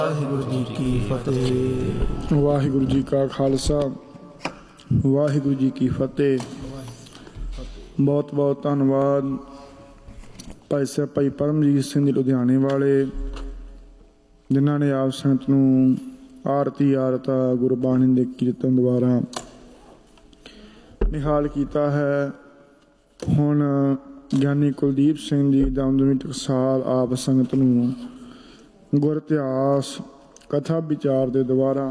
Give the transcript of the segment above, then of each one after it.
ਵਾਹਿਗੁਰੂ ਜੀ ਕੀ ਫਤਿਹ। ਵਾਹਿਗੁਰੂ ਜੀ ਕਾ ਖਾਲਸਾ, ਵਾਹਿਗੁਰੂ ਜੀ ਕੀ ਫਤਿਹ। ਬਹੁਤ ਬਹੁਤ ਧੰਨਵਾਦ ਭਾਈ ਸਾਹਿਬ ਭਾਈ ਪਰਮਜੀਤ ਸਿੰਘ ਜੀ ਲੁਧਿਆਣੇ ਵਾਲੇ, ਜਿਨ੍ਹਾਂ ਨੇ ਆਪ ਸੰਗਤ ਨੂੰ ਆਰਤੀ ਆਰਤਾ ਗੁਰਬਾਣੀ ਦੇ ਕੀਰਤਨ ਦੁਆਰਾ ਨਿਹਾਲ ਕੀਤਾ ਹੈ। ਹੁਣ ਗਿਆਨੀ ਕੁਲਦੀਪ ਸਿੰਘ ਜੀ ਦਮਦਮੀ ਟਕਸਾਲ ਆਪ ਸੰਗਤ ਨੂੰ ਗੁਰ ਇਤਿਹਾਸ ਕਥਾ ਵਿਚਾਰ ਦੇ ਦੁਆਰਾ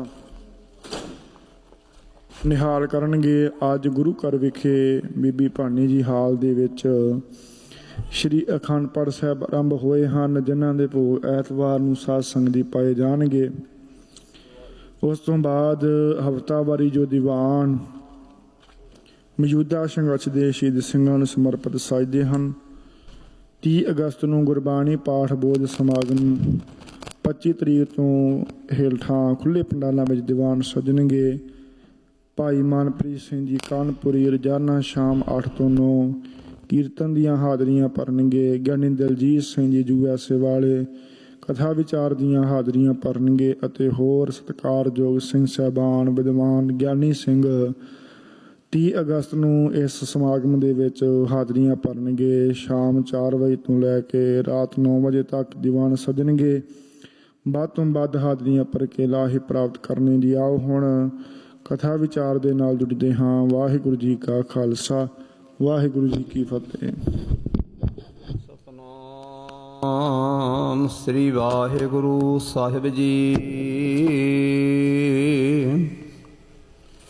ਨਿਹਾਲ ਕਰਨਗੇ। ਅੱਜ ਗੁਰੂ ਘਰ ਵਿਖੇ ਬੀਬੀ ਭਾਨੀ ਜੀ ਹਾਲ ਦੇ ਵਿੱਚ ਸ਼੍ਰੀ ਅਖੰਡ ਪਾਠ ਸਾਹਿਬ ਆਰੰਭ ਹੋਏ ਹਨ, ਜਿਨ੍ਹਾਂ ਦੇ ਭੋਗ ਐਤਵਾਰ ਨੂੰ ਸਾਧ ਸੰਗਤ ਜੀ ਪਾਏ ਜਾਣਗੇ। ਉਸ ਤੋਂ ਬਾਅਦ ਹਫ਼ਤਾਵਾਰੀ ਜੋ ਦੀਵਾਨ ਮੌਜੂਦਾ ਸੰਘਰਸ਼ ਦੇ ਸ਼ਹੀਦ ਸਿੰਘਾਂ ਨੂੰ ਸਮਰਪਿਤ ਸਜਦੇ ਹਨ। 30 ਅਗਸਤ ਨੂੰ ਗੁਰਬਾਣੀ ਪਾਠ ਬੋਧ ਸਮਾਗਮ, 25 ਤਰੀਕ ਤੋਂ ਹੇਠਾਂ ਖੁੱਲ੍ਹੇ ਪੰਡਾਲਾਂ ਵਿੱਚ ਦੀਵਾਨ ਸਜਣਗੇ। ਭਾਈ ਮਨਪ੍ਰੀਤ ਸਿੰਘ ਜੀ ਕਾਨਪੁਰੀ ਰੋਜ਼ਾਨਾ ਸ਼ਾਮ 8 ਤੋਂ 9 ਕੀਰਤਨ ਦੀਆਂ ਹਾਜ਼ਰੀਆਂ ਭਰਨਗੇ। ਗਿਆਨੀ ਦਲਜੀਤ ਸਿੰਘ ਜੀ USA ਵਾਲੇ ਕਥਾ ਵਿਚਾਰ ਦੀਆਂ ਹਾਜ਼ਰੀਆਂ ਭਰਨਗੇ ਅਤੇ ਹੋਰ ਸਤਿਕਾਰਯੋਗ ਸਿੰਘ ਸਾਹਿਬਾਨ ਵਿਦਵਾਨ ਗਿਆਨੀ ਸਿੰਘ 30 ਅਗਸਤ ਨੂੰ ਇਸ ਸਮਾਗਮ ਦੇ ਵਿੱਚ ਹਾਜ਼ਰੀਆਂ ਭਰਨਗੇ। ਸ਼ਾਮ 4 ਵਜੇ ਤੋਂ ਲੈ ਕੇ ਰਾਤ 9 ਵਜੇ ਤੱਕ ਦੀਵਾਨ ਸਜਣਗੇ। ਵੱਧ ਤੋਂ ਵੱਧ ਹਾਜ਼ਰੀਆਂ ਭਰ ਕੇ ਲਾਹੇ ਪ੍ਰਾਪਤ ਕਰਨੇ ਦੀ। ਆਓ ਹੁਣ ਕਥਾ ਵਿਚਾਰ ਦੇ ਨਾਲ ਜੁੜਦੇ ਹਾਂ। ਵਾਹਿਗੁਰੂ ਜੀ ਕਾ ਖਾਲਸਾ, ਵਾਹਿਗੁਰੂ ਜੀ ਕੀ ਫਤਿਹ। ਸਤਿਨਾਮ ਸ੍ਰੀ ਵਾਹਿਗੁਰੂ ਸਾਹਿਬ ਜੀ।